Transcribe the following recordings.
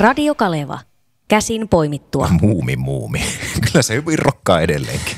Radio Kaleva. Käsin poimittua. Muumi. Kyllä se hyvin rokkaa edelleenkin.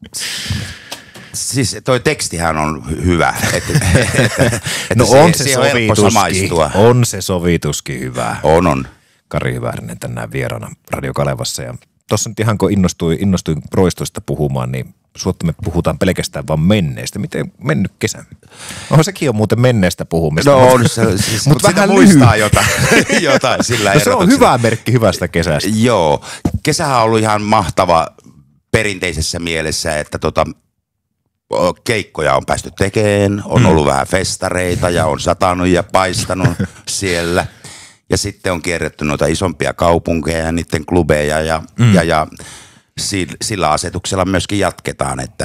Siis toi tekstihän on hyvä. No on se sovituskin. On se sovituskin hyvä. On. Kari Hyväärinen tänään vieraana Radio Kalevassa. Ja tuossa nyt ihan kun innostuin Roistosta puhumaan, niin suotta me puhutaan pelkästään vaan menneestä. Miten mennyt kesä? Sekin on muuten menneestä puhumista. No on se, siis, mutta sitä muistaa jotain sillä no se on hyvä merkki hyvästä kesästä. Joo, kesähän on ollut ihan mahtava perinteisessä mielessä, että keikkoja on päästy tekemään, on ollut vähän festareita ja on satanut ja paistanut siellä. Ja sitten on kierretty noita isompia kaupunkeja ja niiden klubeja ja sillä asetuksella myöskin jatketaan, että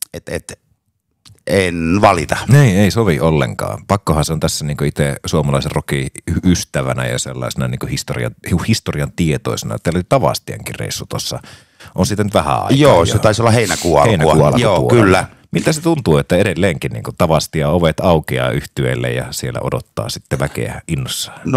en valita. Ei sovi ollenkaan. Pakkohan se on tässä niinku itse suomalaisen rockin ystävänä ja sellaisena niinku historian tietoisena. Teillä oli Tavastiankin reissu tuossa. On siitä nyt vähän aikaa. Joo, se taisi olla heinäkuun alkua. Joo, kyllä. Miltä se tuntuu, että edelleenkin niin Tavastia ovet aukeaa yhtyeelle ja siellä odottaa sitten väkeä innossaan? No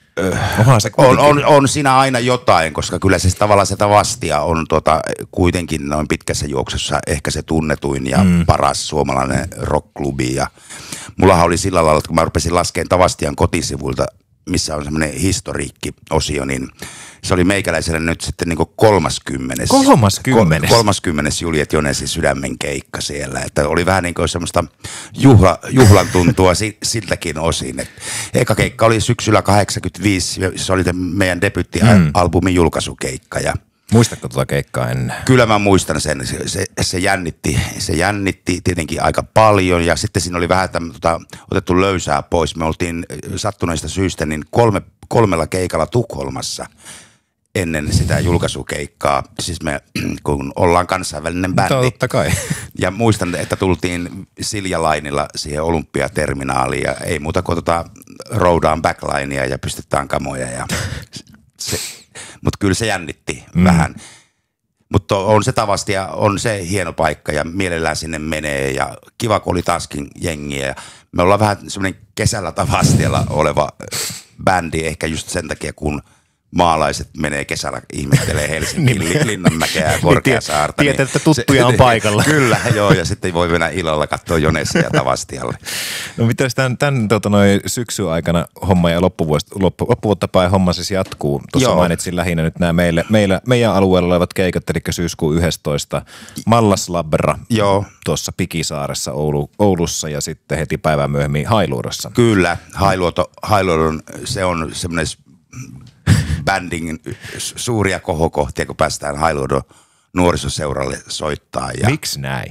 on siinä aina jotain, koska kyllä se tavallaan se Tavastia on kuitenkin noin pitkässä juoksussa ehkä se tunnetuin ja paras suomalainen rockklubi. Ja mullahan oli sillä lailla, että kun mä rupesin laskemaan Tavastian kotisivuilta, missä on semmoinen historiikki-osio, niin se oli meikäläiselle nyt sitten niin kuin 30. 30. Juliet Jonesin sydämen keikka siellä. Että oli vähän niin kuin semmoista juhlan tuntua siltäkin osin. Et eka keikka oli syksyllä 85, se oli meidän debyyttialbumin julkaisukeikka. Ja muistatko tuota keikkaa ennen? Kyllä mä muistan sen. Se jännitti tietenkin aika paljon ja sitten siinä oli vähän otettu löysää pois. Me oltiin sattuneista syistä niin kolmella keikalla Tukholmassa ennen sitä julkaisukeikkaa. Siis me kun ollaan kansainvälinen bändi. Totta kai. Ja muistan, että tultiin Silja Lainilla siihen Olympiaterminaaliin ja ei muuta kuin roudaan backlinea ja pystytään kamoja ja mutta kyllä se jännitti vähän. Mutta on se Tavasti ja on se hieno paikka ja mielellään sinne menee ja kiva, kun oli taaskin jengiä. Ja me ollaan vähän semmoinen kesällä Tavastialla oleva bändi ehkä just sen takia, kun maalaiset menee kesällä ihmettelee Helsingin Linnanmäkeä ja Korkeasaarta. Tiedät, että tuttuja on paikalla. Kyllä, joo, ja sitten voi mennä illalla katsoa Jonessa ja Tavastialle. No mitäs tämän syksyn aikana homma ja loppuvuotta päin homma siis jatkuu? Tuossa mainitsin lähinnä nyt nämä meidän alueella olevat keikat, eli syyskuun 11. Mallaslabra tuossa Pikisaaressa Oulussa ja sitten heti päivää myöhemmin Hailuodossa. Kyllä, Hailuodon se on semmoinen bändin suuria kohokohtia, kun päästään Hailuodon nuorisoseuralle soittaa. Miksi näin?